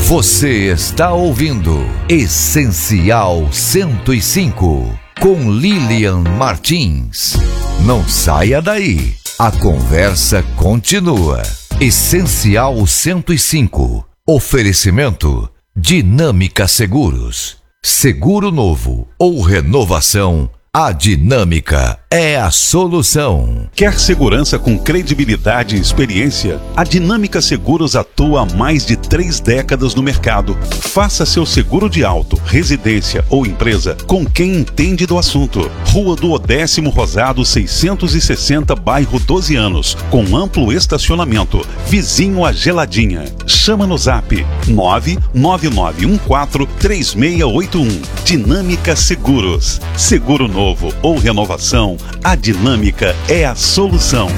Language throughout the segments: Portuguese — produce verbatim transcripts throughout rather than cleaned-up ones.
Você está ouvindo Essencial cento e cinco, com Lilian Martins. Não saia daí, a conversa continua. Essencial cento e cinco, oferecimento Dinâmica Seguros. Seguro novo ou renovação, a Dinâmica é a solução. Quer segurança com credibilidade e experiência? A Dinâmica Seguros atua há mais de três décadas no mercado. Faça seu seguro de auto, residência ou empresa com quem entende do assunto. Rua do Odécimo Rosado seiscentos e sessenta, bairro doze anos, com amplo estacionamento, vizinho à Geladinha. Chama no zap nove nove nove um quatro três seis oito um. Dinâmica Seguros. Seguro novo ou renovação, a Dinâmica é a solução.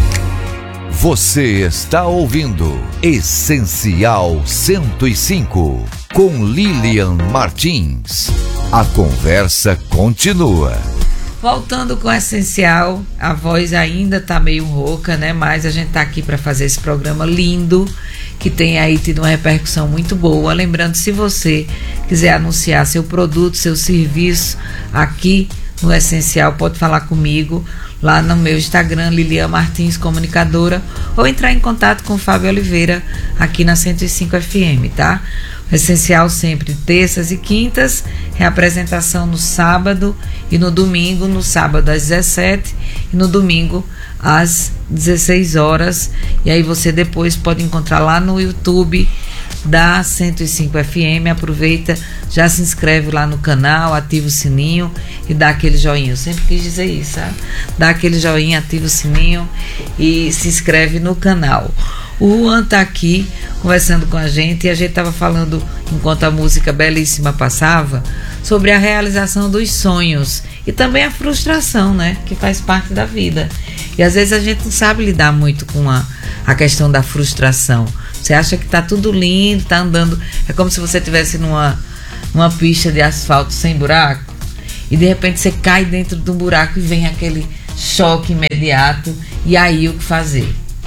Você está ouvindo Essencial cento e cinco, com Lilian Martins. A conversa continua. Voltando com o Essencial, a voz ainda tá meio rouca, né? Mas a gente tá aqui para fazer esse programa lindo, que tem aí tido uma repercussão muito boa. Lembrando, se você quiser anunciar seu produto, seu serviço aqui no Essencial, pode falar comigo lá no meu Instagram, Lilian Martins Comunicadora, ou entrar em contato com o Fábio Oliveira aqui na cento e cinco F M, tá? O Essencial sempre terças e quintas, reapresentação no sábado e no domingo, no sábado às dezessete e no domingo às dezesseis horas. E aí você depois pode encontrar lá no YouTube da cento e cinco F M. Aproveita, já se inscreve lá no canal, ativa o sininho e dá aquele joinha. Eu sempre quis dizer isso, sabe? Dá aquele joinha, ativa o sininho e se inscreve no canal. O Juan tá aqui conversando com a gente e a gente estava falando, enquanto a música belíssima passava, sobre a realização dos sonhos e também a frustração, né? Que faz parte da vida. E às vezes a gente não sabe lidar muito com a, a questão da frustração. Você acha que tá tudo lindo, tá andando, é como se você estivesse numa, numa pista de asfalto sem buraco e de repente você cai dentro de um buraco e vem aquele choque imediato. E aí o que fazer?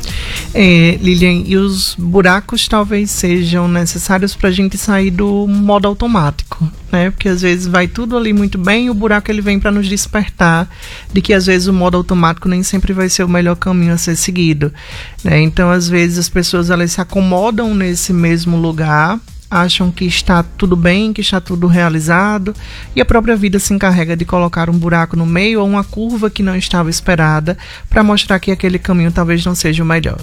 É, Lilian, e os buracos talvez sejam necessários para a gente sair do modo automático, né? Porque às vezes vai tudo ali muito bem e o buraco ele vem para nos despertar de que às vezes o modo automático nem sempre vai ser o melhor caminho a ser seguido, né? Então às vezes as pessoas elas se acomodam nesse mesmo lugar, acham que está tudo bem, que está tudo realizado, e a própria vida se encarrega de colocar um buraco no meio ou uma curva que não estava esperada para mostrar que aquele caminho talvez não seja o melhor.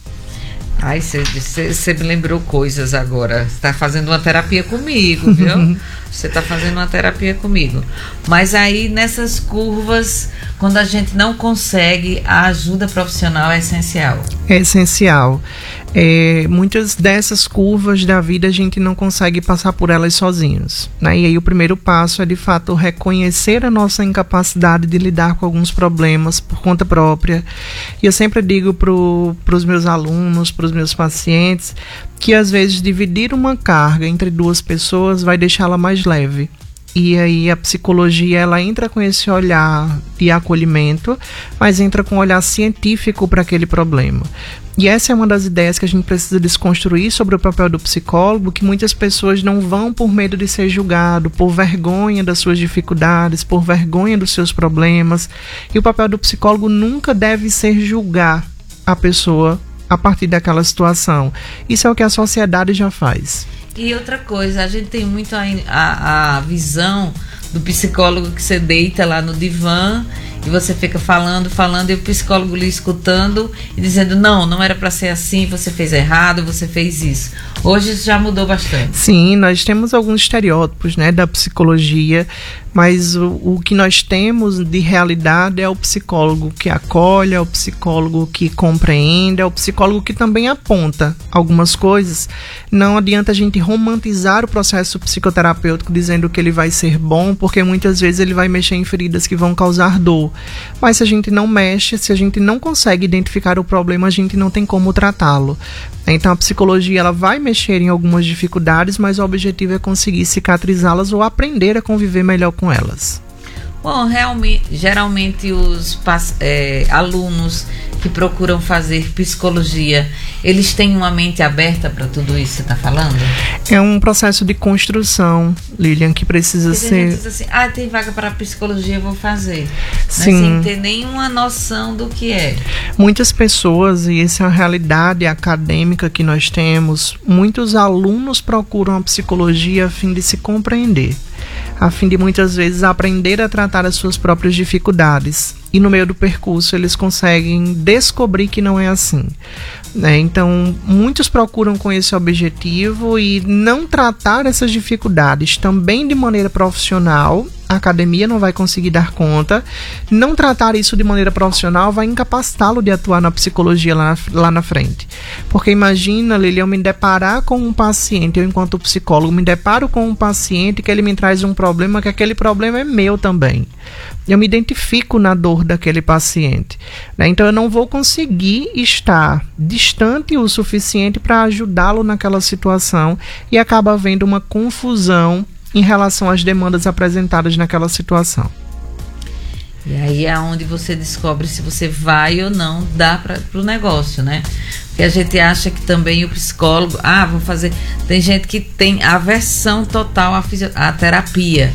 Ai, você me lembrou coisas agora. Você está fazendo uma terapia comigo, viu? Você está fazendo uma terapia comigo. Mas aí, nessas curvas, quando a gente não consegue, a ajuda profissional é essencial. É essencial. É, muitas dessas curvas da vida a gente não consegue passar por elas sozinhos, né? E aí o primeiro passo é, de fato, reconhecer a nossa incapacidade de lidar com alguns problemas por conta própria. E eu sempre digo para os meus alunos, para os meus pacientes, que às vezes dividir uma carga entre duas pessoas vai deixá-la mais leve. E aí a psicologia ela entra com esse olhar de acolhimento, mas entra com um olhar científico para aquele problema. E essa é uma das ideias que a gente precisa desconstruir sobre o papel do psicólogo, que muitas pessoas não vão por medo de ser julgado, por vergonha das suas dificuldades, por vergonha dos seus problemas. E o papel do psicólogo nunca deve ser julgar a pessoa a partir daquela situação. Isso é o que a sociedade já faz. E outra coisa, a gente tem muito a, a, a visão do psicólogo que você deita lá no divã e você fica falando, falando e o psicólogo lhe escutando e dizendo, não, não era para ser assim, você fez errado, você fez isso. Hoje isso já mudou bastante. Sim, nós temos alguns estereótipos, né, da psicologia, mas o, o que nós temos de realidade é o psicólogo que acolhe, é o psicólogo que compreende, é o psicólogo que também aponta algumas coisas. Não adianta a gente romantizar o processo psicoterapêutico dizendo que ele vai ser bom, porque muitas vezes ele vai mexer em feridas que vão causar dor. Mas se a gente não mexe, se a gente não consegue identificar o problema, a gente não tem como tratá-lo. Então a psicologia ela vai mexer em algumas dificuldades, mas o objetivo é conseguir cicatrizá-las ou aprender a conviver melhor com elas. Bom, realmente, geralmente os é, alunos que procuram fazer psicologia, eles têm uma mente aberta para tudo isso que você está falando? É um processo de construção, Lilian, que precisa Porque ser... a gente diz assim, ah, tem vaga para psicologia, eu vou fazer. Sim. Mas sem ter nenhuma noção do que é. Muitas pessoas, e essa é a realidade acadêmica que nós temos, muitos alunos procuram a psicologia a fim de se compreender, a fim de muitas vezes aprender a tratar as suas próprias dificuldades. E no meio do percurso eles conseguem descobrir que não é assim, né? Então, muitos procuram com esse objetivo e não tratar essas dificuldades também de maneira profissional. A academia não vai conseguir dar conta. Não tratar isso de maneira profissional vai incapacitá-lo de atuar na psicologia lá na, lá na frente. Porque imagina, Lili, eu me deparar com um paciente, eu enquanto psicólogo me deparo com um paciente que ele me traz um problema, que aquele problema é meu também. Eu me identifico na dor daquele paciente, né? Então eu não vou conseguir estar distante o suficiente para ajudá-lo naquela situação e acaba havendo uma confusão em relação às demandas apresentadas naquela situação. E aí é onde você descobre se você vai ou não dar para o negócio, né? Porque a gente acha que também o psicólogo, ah, vou fazer... Tem gente que tem aversão total à, fisio... à terapia.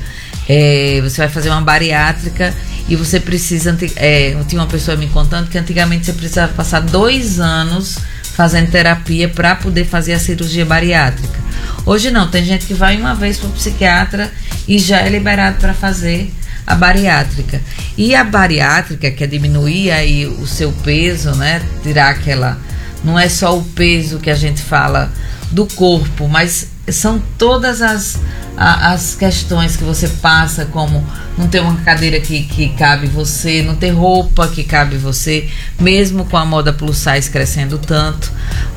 É, você vai fazer uma bariátrica e você precisa... É, tinha uma pessoa me contando que antigamente você precisava passar dois anos fazendo terapia para poder fazer a cirurgia bariátrica. Hoje não, tem gente que vai uma vez para o psiquiatra e já é liberado para fazer a bariátrica. E a bariátrica, que é diminuir aí o seu peso, né? Tirar aquela... Não é só o peso que a gente fala do corpo, mas são todas as, a, as questões que você passa, como não ter uma cadeira que, que cabe você, não ter roupa que cabe você, mesmo com a moda plus size crescendo tanto,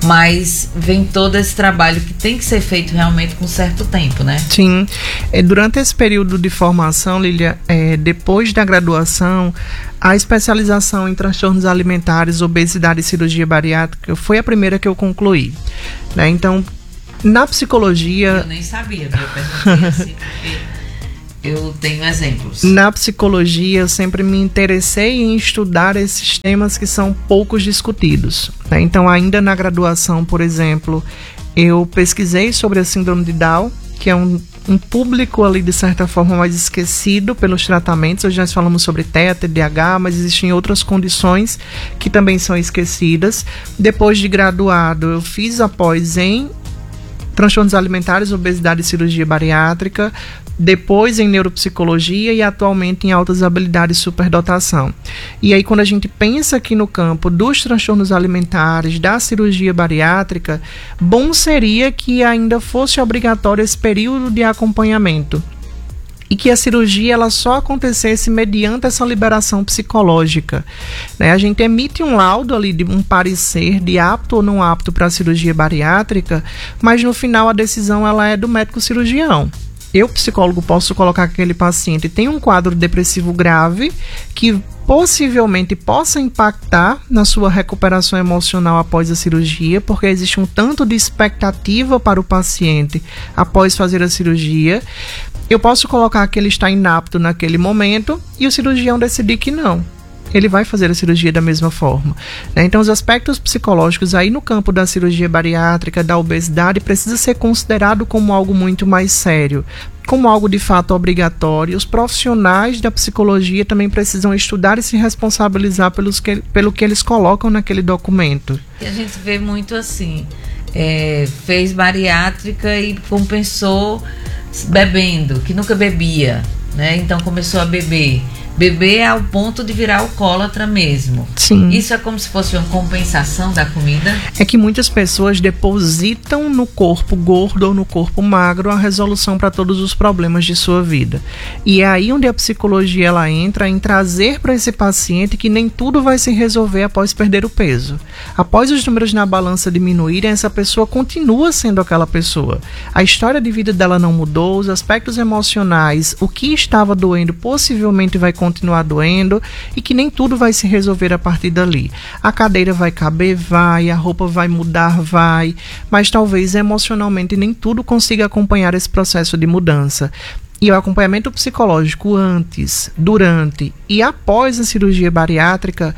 mas vem todo esse trabalho que tem que ser feito realmente com certo tempo, né? Sim. É, durante esse período de formação, Lília, é, depois da graduação, a especialização em transtornos alimentares, obesidade e cirurgia bariátrica foi a primeira que eu concluí, né? Então, na psicologia... Eu nem sabia, eu perguntei assim, porque eu tenho exemplos. Na psicologia, eu sempre me interessei em estudar esses temas que são poucos discutidos, né? Então, ainda na graduação, por exemplo, eu pesquisei sobre a síndrome de Down, que é um, um público ali, de certa forma, mais esquecido pelos tratamentos. Hoje nós falamos sobre T E A, T D A H, mas existem outras condições que também são esquecidas. Depois de graduado, eu fiz a pós em transtornos alimentares, obesidade e cirurgia bariátrica, depois em neuropsicologia e atualmente em altas habilidades e superdotação. E aí, quando a gente pensa aqui no campo dos transtornos alimentares, da cirurgia bariátrica, bom seria que ainda fosse obrigatório esse período de acompanhamento e que a cirurgia ela só acontecesse mediante essa liberação psicológica, né? A gente emite um laudo ali, de um parecer de apto ou não apto para a cirurgia bariátrica, mas no final a decisão ela é do médico cirurgião. Eu, psicólogo, posso colocar que aquele paciente tem um quadro depressivo grave que possivelmente possa impactar na sua recuperação emocional após a cirurgia, porque existe um tanto de expectativa para o paciente após fazer a cirurgia. Eu posso colocar que ele está inapto naquele momento e o cirurgião decidir que não. Ele vai fazer a cirurgia da mesma forma, né? Então, os aspectos psicológicos aí no campo da cirurgia bariátrica, da obesidade, precisa ser considerado como algo muito mais sério, como algo de fato obrigatório. Os profissionais da psicologia também precisam estudar e se responsabilizar pelos que, pelo que eles colocam naquele documento. E a gente vê muito assim, é, fez bariátrica e compensou bebendo, que nunca bebia, né? Então começou a beber. Beber ao ponto de virar alcoólatra mesmo. Sim. Isso é como se fosse uma compensação da comida? É que muitas pessoas depositam no corpo gordo ou no corpo magro a resolução para todos os problemas de sua vida. E é aí onde a psicologia ela entra em trazer para esse paciente que nem tudo vai se resolver após perder o peso. Após os números na balança diminuírem, essa pessoa continua sendo aquela pessoa. A história de vida dela não mudou, os aspectos emocionais, o que estava doendo possivelmente vai continuar doendo e que nem tudo vai se resolver a partir dali. A cadeira vai caber, vai, a roupa vai mudar, vai, mas talvez emocionalmente nem tudo consiga acompanhar esse processo de mudança. E o acompanhamento psicológico antes, durante e após a cirurgia bariátrica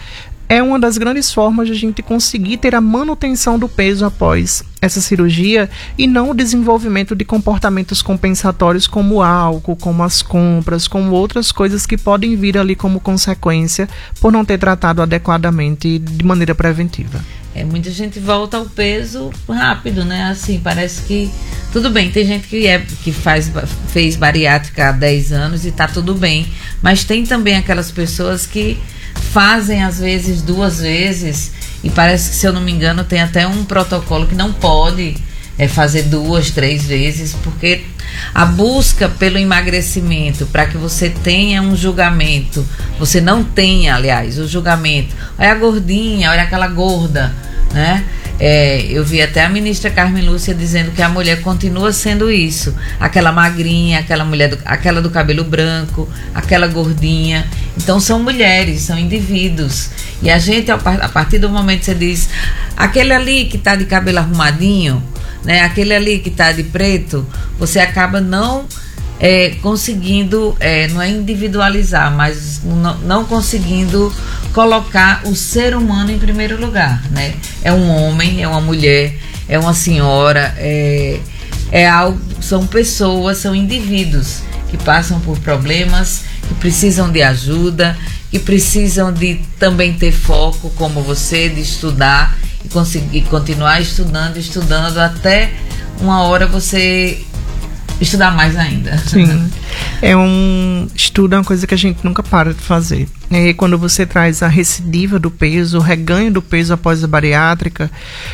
é uma das grandes formas de a gente conseguir ter a manutenção do peso após essa cirurgia e não o desenvolvimento de comportamentos compensatórios como o álcool, como as compras, como outras coisas que podem vir ali como consequência por não ter tratado adequadamente de maneira preventiva. É, muita gente volta ao peso rápido, né? Assim, parece que tudo bem, tem gente que, é, que faz, fez bariátrica há dez anos e tá tudo bem, mas tem também aquelas pessoas que fazem às vezes duas vezes e parece que, se eu não me engano, tem até um protocolo que não pode é, fazer duas, três vezes, porque a busca pelo emagrecimento, para que você tenha um julgamento, você não tenha, aliás, o julgamento, olha a gordinha, olha aquela gorda, né? É, eu vi até a ministra Carmen Lúcia dizendo que a mulher continua sendo isso, aquela magrinha, aquela mulher do, aquela do cabelo branco, aquela gordinha. Então são mulheres, são indivíduos, e a gente, a partir do momento que você diz aquele ali que está de cabelo arrumadinho, né, aquele ali que está de preto, você acaba não é, conseguindo, é, não é individualizar, mas não, não conseguindo colocar o ser humano em primeiro lugar, né? É um homem, é uma mulher, é uma senhora, é, é algo, são pessoas, são indivíduos que passam por problemas, que precisam de ajuda, que precisam de também ter foco, como você, de estudar e conseguir continuar estudando, estudando até uma hora você estudar mais ainda. Sim, é um estudo, é uma coisa que a gente nunca para de fazer. E quando você traz a recidiva do peso, o reganho do peso após a bariátrica,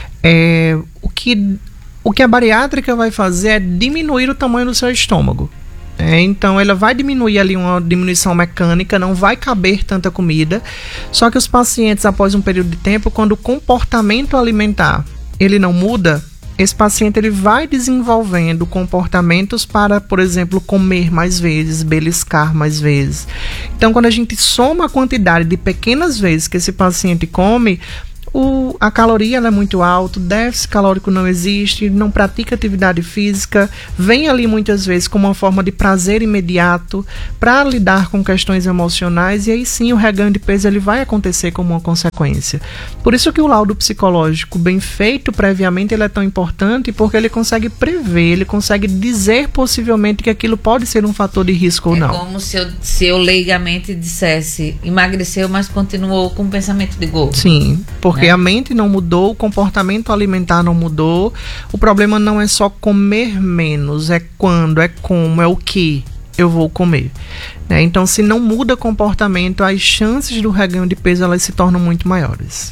é, o, que, o que a bariátrica vai fazer é diminuir o tamanho do seu estômago. É, então ela vai diminuir ali uma diminuição mecânica, não vai caber tanta comida, só que os pacientes, após um período de tempo, quando o comportamento alimentar ele não muda, esse paciente ele vai desenvolvendo comportamentos para, por exemplo, comer mais vezes, beliscar mais vezes. Então, quando a gente soma a quantidade de pequenas vezes que esse paciente come, O, a caloria ela é muito alta, o déficit calórico não existe, não pratica atividade física, vem ali muitas vezes como uma forma de prazer imediato para lidar com questões emocionais, e aí sim o reganho de peso ele vai acontecer como uma consequência. Por isso que o laudo psicológico bem feito previamente ele é tão importante, porque ele consegue prever, ele consegue dizer possivelmente que aquilo pode ser um fator de risco ou não. É como se eu, se eu leigamente dissesse, emagreceu, mas continuou com o pensamento de gordo. Sim, porque É. a mente não mudou, o comportamento alimentar não mudou. O problema não é só comer menos, é quando, é como, é o que eu vou comer. Né? Então, se não muda comportamento, as chances do reganho de peso elas se tornam muito maiores.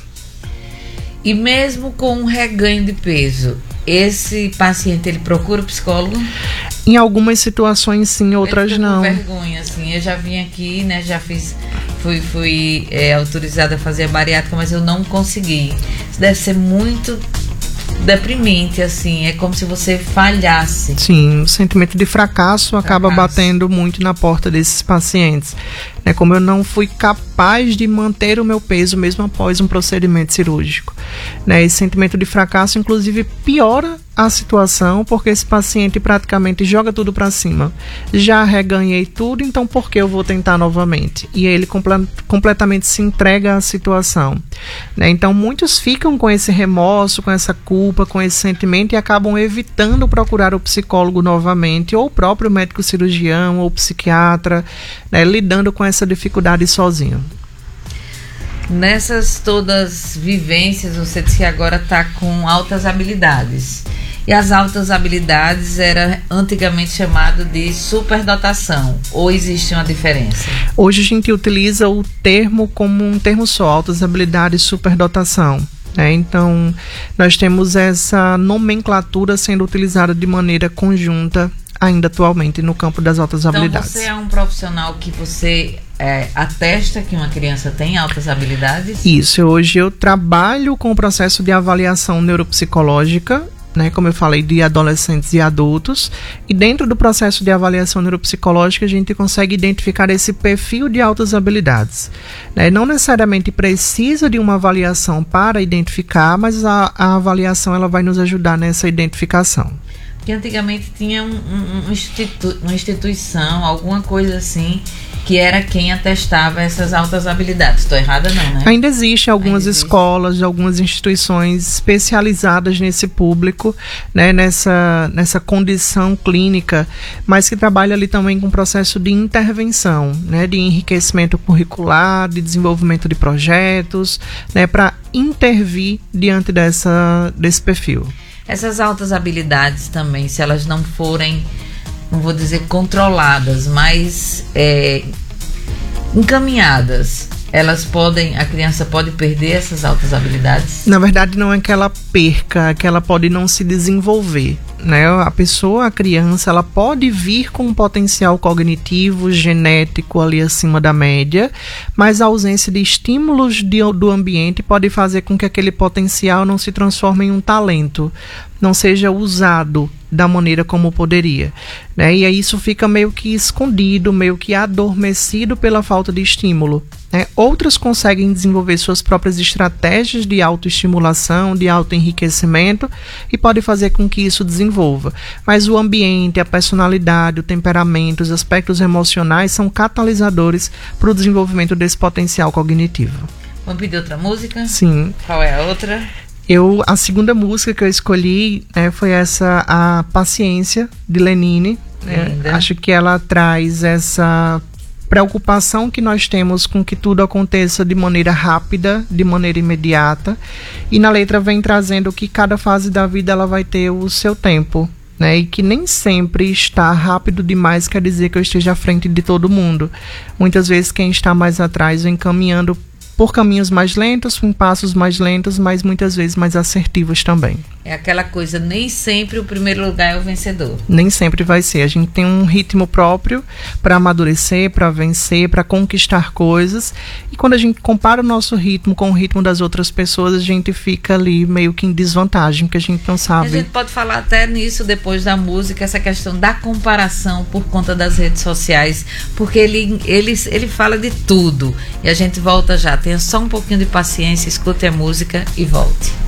E mesmo com um reganho de peso, esse paciente ele procura o psicólogo? Em algumas situações sim, outras eu fico não. Com vergonha, assim, eu já vim aqui, né, já fiz, fui, fui é, autorizada a fazer a bariátrica, mas eu não consegui. Isso deve ser muito deprimente, assim, é como se você falhasse. Sim, o sentimento de fracasso acaba Fracasso. batendo muito na porta desses pacientes. Né, como eu não fui capaz de manter o meu peso mesmo após um procedimento cirúrgico. Né, esse sentimento de fracasso, inclusive, piora a situação, porque esse paciente praticamente joga tudo para cima. Já reganhei tudo, então por que eu vou tentar novamente? E aí ele comple- completamente se entrega à situação. Né, então muitos ficam com esse remorso, com essa culpa, com esse sentimento e acabam evitando procurar o psicólogo novamente, ou o próprio médico cirurgião, ou psiquiatra, né, lidando com essa dificuldade sozinho. Nessas todas vivências, você disse que agora está com altas habilidades. E as altas habilidades era antigamente chamado de superdotação. Ou existe uma diferença? Hoje a gente utiliza o termo como um termo só, altas habilidades, superdotação. É, então, nós temos essa nomenclatura sendo utilizada de maneira conjunta ainda atualmente no campo das altas então, habilidades. Então, você é um profissional que você é, atesta que uma criança tem altas habilidades? Isso, hoje eu trabalho com o processo de avaliação neuropsicológica, né, como eu falei, de adolescentes e adultos, e dentro do processo de avaliação neuropsicológica a gente consegue identificar esse perfil de altas habilidades. Né, não necessariamente precisa de uma avaliação para identificar, mas a, a avaliação ela vai nos ajudar nessa identificação. Porque antigamente tinha um, um, um institu- uma instituição, alguma coisa assim, que era quem atestava essas altas habilidades. Estou errada não, né? Ainda existe algumas existe. escolas, algumas instituições especializadas nesse público, né, nessa, nessa condição clínica, mas que trabalha ali também com processo de intervenção, né, de enriquecimento curricular, de desenvolvimento de projetos, né, para intervir diante dessa, desse perfil. Essas altas habilidades também, se elas não forem, não vou dizer controladas, mas é, encaminhadas, elas podem, a criança pode perder essas altas habilidades? Na verdade, não é que ela perca, é que ela pode não se desenvolver, né? A pessoa, a criança, ela pode vir com um potencial cognitivo, genético ali acima da média, mas a ausência de estímulos de, do ambiente pode fazer com que aquele potencial não se transforme em um talento, não seja usado da maneira como poderia, né? E aí isso fica meio que escondido, meio que adormecido pela falta de estímulo, né? Outras conseguem desenvolver suas próprias estratégias de autoestimulação, de autoenriquecimento, e pode fazer com que isso desenvolva. Mas o ambiente, a personalidade, o temperamento, os aspectos emocionais são catalisadores para o desenvolvimento desse potencial cognitivo. Vamos pedir outra música? Sim. Qual é a outra? Eu, a segunda música que eu escolhi, né, foi essa, A Paciência, de Lenine. Né? Acho que ela traz essa preocupação que nós temos com que tudo aconteça de maneira rápida, de maneira imediata. E na letra vem trazendo que cada fase da vida ela vai ter o seu tempo, né? E que nem sempre estar rápido demais quer dizer que eu esteja à frente de todo mundo. Muitas vezes quem está mais atrás vem caminhando por caminhos mais lentos, com passos mais lentos, mas muitas vezes mais assertivos também. É aquela coisa, nem sempre o primeiro lugar é o vencedor. Nem sempre vai ser. A gente tem um ritmo próprio para amadurecer, para vencer, para conquistar coisas. E quando a gente compara o nosso ritmo com o ritmo das outras pessoas, a gente fica ali meio que em desvantagem, porque a gente não sabe. A gente pode falar até nisso depois da música, essa questão da comparação por conta das redes sociais, porque ele, ele, ele fala de tudo. E a gente volta já. Tenha só um pouquinho de paciência, escute a música e volte.